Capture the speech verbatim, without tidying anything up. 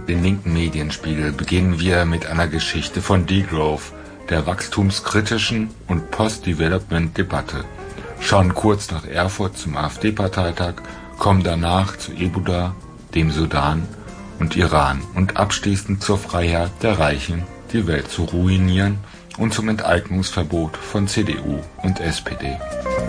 Den linken Medienspiegel beginnen wir mit einer Geschichte von Degrowth, der wachstumskritischen und Post-Development-Debatte. Schauen kurz nach Erfurt zum AfD-Parteitag, kommen danach zu Ebuda, dem Sudan und Iran und abschließend zur Freiheit der Reichen, die Welt zu ruinieren, und zum Enteignungsverbot von C D U und S P D.